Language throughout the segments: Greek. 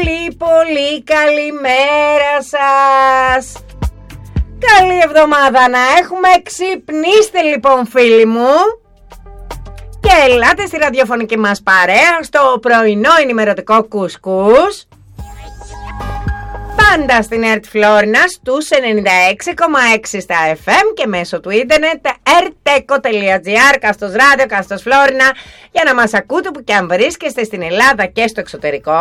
Πολύ καλημέρα σας. Καλή εβδομάδα να έχουμε. Ξυπνήστε λοιπόν φίλοι μου και ελάτε στη ραδιοφωνική μας παρέα στο πρωινό ενημερωτικό κουσκούς. Πάντα στην ΕΡΤ Φλόρινας στους 96,6 στα FM και μέσω του ίντερνετ rteco.gr, Κάστος Ράδιο, Κάστος Φλόρινα, για να μας ακούτε που και αν βρίσκεστε στην Ελλάδα και στο εξωτερικό,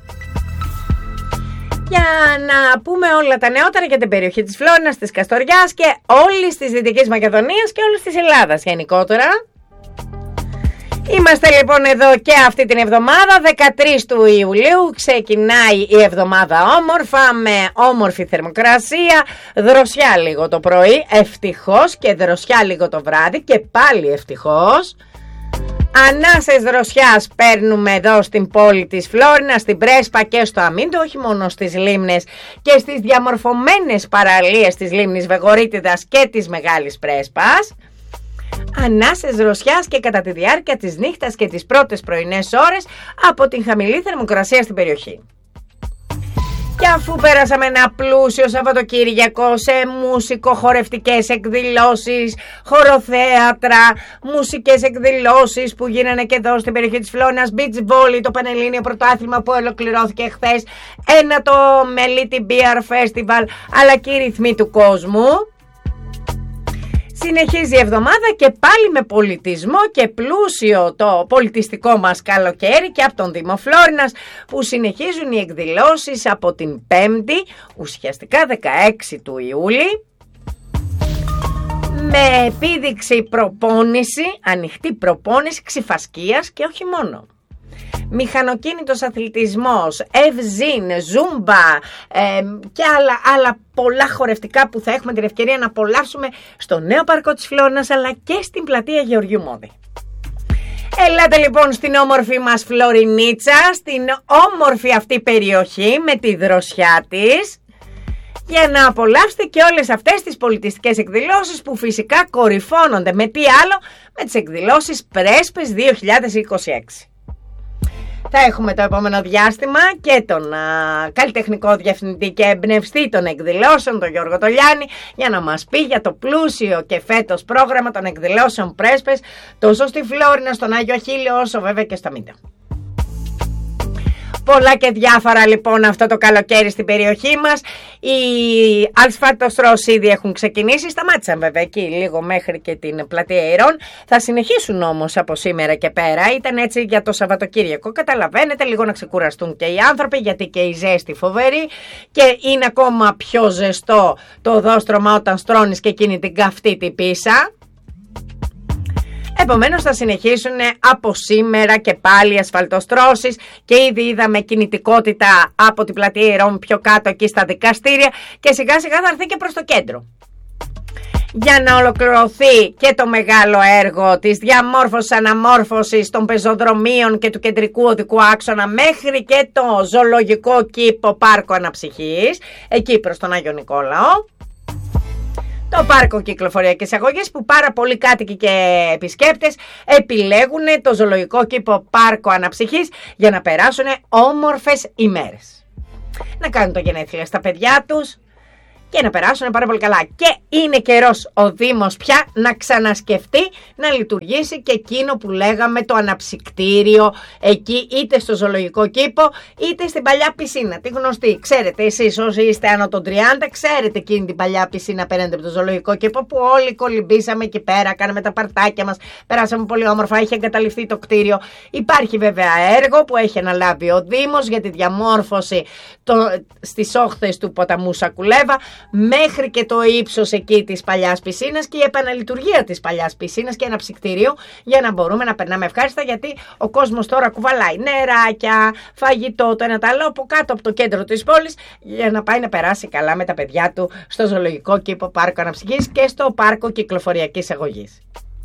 για να πούμε όλα τα νεότερα για την περιοχή της Φλόρινας, της Καστοριάς και όλης της Δυτικής Μακεδονίας και όλης της Ελλάδας γενικότερα. Είμαστε λοιπόν εδώ και αυτή την εβδομάδα, 13 του Ιουλίου, ξεκινάει η εβδομάδα όμορφα, με όμορφη θερμοκρασία, δροσιά λίγο το πρωί, ευτυχώς, και δροσιά λίγο το βράδυ και πάλι ευτυχώς. Ανάσες δροσιάς παίρνουμε εδώ στην πόλη της Φλόρινας, στην Πρέσπα και στο Αμίντο, όχι μόνο στις λίμνες και στις διαμορφωμένες παραλίες της λίμνης Βεγορίτιδας και της Μεγάλης Πρέσπας. Ανάσες δροσιάς και κατά τη διάρκεια της νύχτας και τις πρώτες πρωινές ώρες από την χαμηλή θερμοκρασία στην περιοχή. Και αφού πέρασαμε ένα πλούσιο Σαββατοκύριακο σε μουσικοχορευτικές εκδηλώσεις, χοροθέατρα, μουσικές εκδηλώσεις που γίνανε και εδώ στην περιοχή της Φλόρινας, beach volley, το πανελλήνιο πρωτάθλημα που ολοκληρώθηκε χθες, ένα το Μελίτη Beer Festival, αλλά και οι ρυθμοί του κόσμου. Συνεχίζει η εβδομάδα και πάλι με πολιτισμό και πλούσιο το πολιτιστικό μας καλοκαίρι και από τον Δήμο Φλόρινας, που συνεχίζουν οι εκδηλώσεις από την 5η, ουσιαστικά 16 του Ιούλη, με επίδειξη προπόνηση, ανοιχτή προπόνηση ξιφασκίας και όχι μόνο. Μηχανοκίνητος αθλητισμός, ευζίν, ζούμπα και άλλα πολλά χορευτικά που θα έχουμε την ευκαιρία να απολαύσουμε στο νέο πάρκο της Φλόρινας, αλλά και στην πλατεία Γεωργιού Μόδη. Ελάτε λοιπόν στην όμορφη μας Φλωρινίτσα, στην όμορφη αυτή περιοχή με τη δροσιά της, για να απολαύσετε και όλες αυτές τις πολιτιστικές εκδηλώσεις που φυσικά κορυφώνονται με τι άλλο, με τις εκδηλώσεις Πρέσπες 2026. Θα έχουμε το επόμενο διάστημα και τον καλλιτεχνικό διευθυντή και εμπνευστή των εκδηλώσεων, τον Γιώργο Τολιάνη, για να μας πει για το πλούσιο και φέτος πρόγραμμα των εκδηλώσεων Πρέσπες, τόσο στη Φλόρινα, στον Άγιο Αχίλιο, όσο βέβαια και στα Μίντα. Πολλά και διάφορα λοιπόν αυτό το καλοκαίρι στην περιοχή μας. Οι ασφαλτοστρώσεις ήδη έχουν ξεκινήσει, σταμάτησαν βέβαια εκεί λίγο μέχρι και την πλατεία Ηρών. Θα συνεχίσουν όμως από σήμερα και πέρα, ήταν έτσι για το Σαββατοκύριακο. Καταλαβαίνετε, λίγο να ξεκουραστούν και οι άνθρωποι, γιατί και η ζέστη φοβερή και είναι ακόμα πιο ζεστό το οδόστρωμα όταν στρώνεις και εκείνη την καυτή την πίσα. Επομένως θα συνεχίσουν από σήμερα και πάλι ασφαλτοστρώσεις και ήδη είδαμε κινητικότητα από την πλατεία Ηρών πιο κάτω εκεί στα δικαστήρια και σιγά σιγά θα έρθει και προς το κέντρο. Για να ολοκληρωθεί και το μεγάλο έργο της διαμόρφωσης αναμόρφωσης των πεζοδρομίων και του κεντρικού οδικού άξονα μέχρι και το ζωολογικό κήπο πάρκο αναψυχής, εκεί προς τον Άγιο Νικόλαο. Το πάρκο κυκλοφοριακής αγωγής, που πάρα πολλοί κάτοικοι και επισκέπτες επιλέγουν το ζωολογικό κήπο πάρκο αναψυχής για να περάσουν όμορφες ημέρες. Να κάνουν το γενέθλια στα παιδιά τους και να περάσουν πάρα πολύ καλά. Και είναι καιρός ο Δήμος πια να ξανασκεφτεί να λειτουργήσει και εκείνο που λέγαμε, το αναψυκτήριο εκεί, είτε στο ζωολογικό κήπο είτε στην παλιά πισίνα, τη γνωστή. Ξέρετε εσείς όσοι είστε άνω των 30, ξέρετε εκείνη την παλιά πισίνα απέναντι από το ζωολογικό κήπο που όλοι κολυμπήσαμε εκεί πέρα, κάναμε τα παρτάκια μας, περάσαμε πολύ όμορφα, είχε εγκαταλειφθεί το κτίριο. Υπάρχει βέβαια έργο που έχει αναλάβει ο Δήμος για τη διαμόρφωση στις όχθες του ποταμού Σακουλέβα μέχρι και το ύψος εκεί της παλιάς πισίνας και η επαναλειτουργία της παλιάς πισίνας και ένα ψυκτήριο, για να μπορούμε να περνάμε ευχάριστα, γιατί ο κόσμος τώρα κουβαλάει νεράκια, φαγητό, το ένα το άλλο από κάτω από το κέντρο της πόλης, για να πάει να περάσει καλά με τα παιδιά του στο ζωολογικό κήπο πάρκο αναψυχής και στο πάρκο κυκλοφοριακής αγωγής.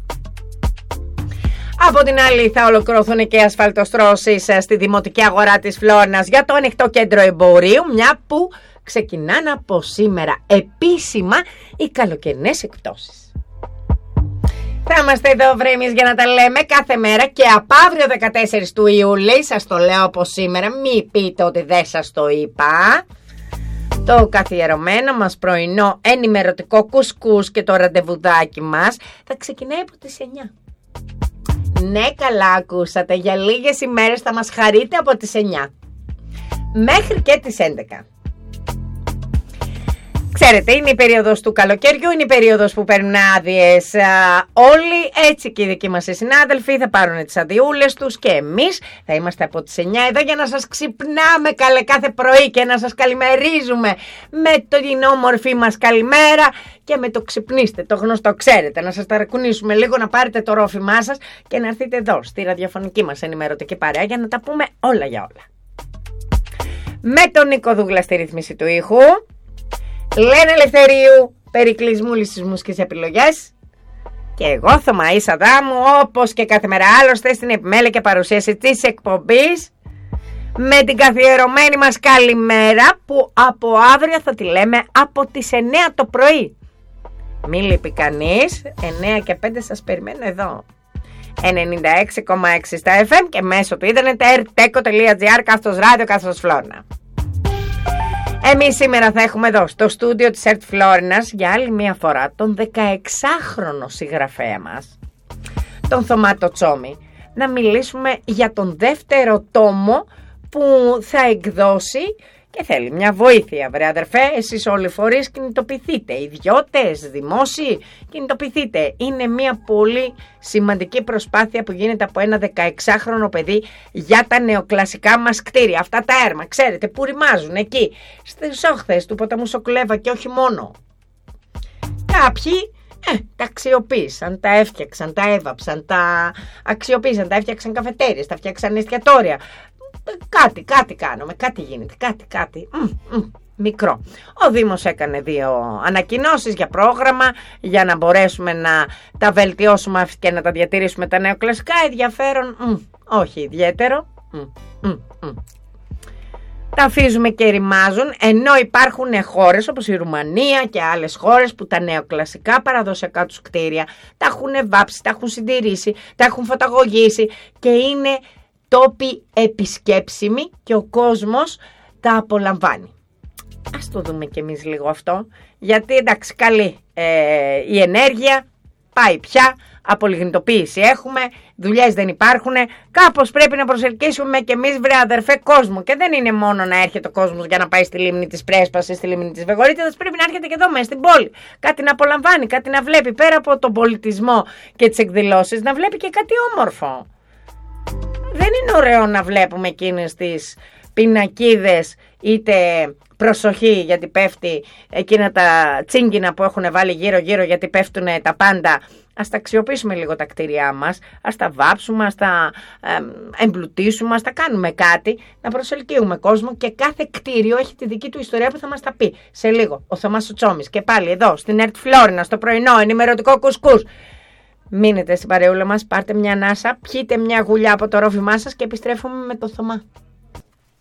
Από την άλλη θα ολοκληρωθούν και οι ασφαλτοστρώσεις στη δημοτική αγορά της Φλόρινας για το ανοιχτό κέντρο εμπορίου, μια που ξεκινάνε από σήμερα επίσημα οι καλοκαιρινές εκπτώσεις. Θα Θα είμαστε εδώ βρέμεις για να τα λέμε κάθε μέρα και από αύριο 14 του Ιούλη, σας το λέω από σήμερα, μη πείτε ότι δεν σας το είπα. Το καθιερωμένο μας πρωινό ενημερωτικό κουσκούς και το ραντεβουδάκι μας θα ξεκινάει από τις 9. Ναι, καλά ακούσατε, για λίγες ημέρες θα μας χαρείτε από τις 9 μέχρι και τις 11. Ξέρετε, είναι η περίοδος του καλοκαιριού, είναι η περίοδος που παίρνουν άδειες όλοι, έτσι και οι δικοί μας οι συνάδελφοι θα πάρουν τις αδειούλες τους και εμείς θα είμαστε από τις 9 εδώ για να σας ξυπνάμε καλέ κάθε πρωί και να σας καλημερίζουμε με την όμορφη μας καλημέρα και με το ξυπνήστε, το γνωστό ξέρετε, να σας ταρακουνήσουμε λίγο, να πάρετε το ρόφημά σας και να έρθετε εδώ στη ραδιοφωνική μας ενημερωτική παρέα για να τα πούμε όλα για όλα. Με τον Νίκο Δούγλα στη ρύθμιση του ήχου, Λένα Ελευθερίου, Περικλής Μούλης στις μουσικές επιλογές και εγώ Θωμαής Αδάμου, όπως και κάθε μέρα άλλωστε στην επιμέλεια και παρουσίαση της εκπομπής με την καθιερωμένη μας καλημέρα που από αύριο θα τη λέμε από τις 9 το πρωί. Μη λείπει κανείς, 9 και 5 σας περιμένω εδώ. 96,6 στα FM και μέσω του ίντερνετ rteco.gr /radio Φλόρινα. Εμείς σήμερα θα έχουμε εδώ στο στούντιο της ΕΡΤ Φλόρινας για άλλη μια φορά τον 16χρονο συγγραφέα μας, τον Θωμά το Τσόμι, να μιλήσουμε για τον δεύτερο τόμο που θα εκδώσει και θέλει μια βοήθεια. Βρε αδερφέ, εσείς όλοι οι φορείς κινητοποιηθείτε, ιδιώτες, δημόσιοι, κινητοποιηθείτε. Είναι μια πολύ σημαντική προσπάθεια που γίνεται από ένα 16χρονο παιδί για τα νεοκλασικά μας κτίρια. Αυτά τα έρμα, ξέρετε, που ρημάζουν εκεί, στις όχθες του ποταμού Σοκλέβα και όχι μόνο. Κάποιοι τα αξιοποίησαν, τα έφτιαξαν, τα έβαψαν, τα αξιοποίησαν, τα έφτιαξαν καφετέριες, τα φτιάξαν εστιατόρια. Κάτι κάνουμε, κάτι γίνεται, κάτι μικρό. Ο Δήμος έκανε 2 ανακοινώσεις για πρόγραμμα για να μπορέσουμε να τα βελτιώσουμε και να τα διατηρήσουμε τα νεοκλασικά. Ενδιαφέρον, όχι ιδιαίτερο. Τα αφήσουμε και ρημάζουν, ενώ υπάρχουν χώρες όπως η Ρουμανία και άλλες χώρες που τα νεοκλασικά παραδοσιακά τους κτίρια τα έχουν βάψει, τα έχουν συντηρήσει, τα έχουν φωταγωγήσει και είναι τόποι επισκέψιμοι και ο κόσμος τα απολαμβάνει. Ας το δούμε κι εμείς λίγο αυτό, γιατί εντάξει καλή η ενέργεια, πάει πια, απολιγνητοποίηση έχουμε, δουλειές δεν υπάρχουν, κάπως πρέπει να προσελκύσουμε κι εμείς βρε αδερφέ κόσμο και δεν είναι μόνο να έρχεται ο κόσμος για να πάει στη λίμνη της Πρέσπας ή στη λίμνη της Βεγορίτιδας, πρέπει να έρχεται και εδώ μέσα στην πόλη, κάτι να απολαμβάνει, κάτι να βλέπει πέρα από τον πολιτισμό και τις εκδηλώσεις, να βλέπει και κάτι όμορφο. Δεν είναι ωραίο να βλέπουμε εκείνες τις πινακίδες, είτε προσοχή γιατί πέφτει εκείνα τα τσίγκινα που έχουν βάλει γύρω γιατί πέφτουν τα πάντα. Ας τα αξιοποιήσουμε λίγο τα κτίρια μας, ας τα βάψουμε, ας τα εμπλουτίσουμε, ας τα κάνουμε κάτι, να προσελκύουμε κόσμο και κάθε κτίριο έχει τη δική του ιστορία που θα μας τα πει σε λίγο. Ο Θωμάς ο Τσόμις και πάλι εδώ στην ΕΡΤ Φλόρινα στο πρωινό ενημερωτικό κουσκούς. Μείνετε στην παρεούλα μας, πάρτε μια ανάσα, πιείτε μια γουλιά από το ρόφημά σας και επιστρέφουμε με το Θωμά.